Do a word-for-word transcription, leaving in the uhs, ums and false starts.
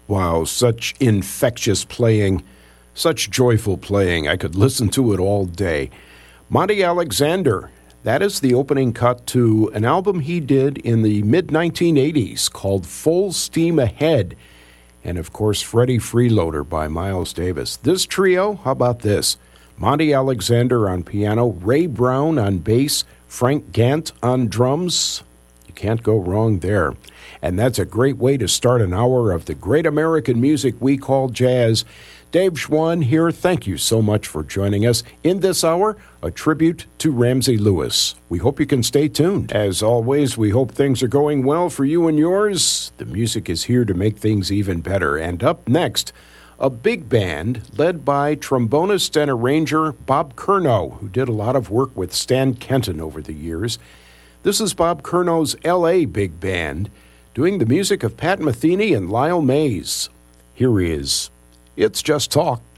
Wow, such infectious playing, such joyful playing. I could listen to it all day. Monty Alexander, that is the opening cut to an album he did in the mid nineteen eighties called Full Steam Ahead. And of course, Freddie Freeloader by Miles Davis. This trio, how about this? Monty Alexander on piano, Ray Brown on bass, Frank Gant on drums. You can't go wrong there. And that's a great way to start an hour of the great American music we call jazz. Dave Schwann here. Thank you so much for joining us in this hour, a tribute to Ramsey Lewis. We hope you can stay tuned. As always, we hope things are going well for you and yours. The music is here to make things even better. And up next, a big band led by trombonist and arranger Bob Curnow, who did a lot of work with Stan Kenton over the years. This is Bob Curnow's L A Big Band, doing the music of Pat Metheny and Lyle Mays. Here is It's Just Talk.